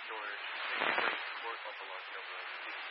George. Thank you for your support of Alonso Vlog.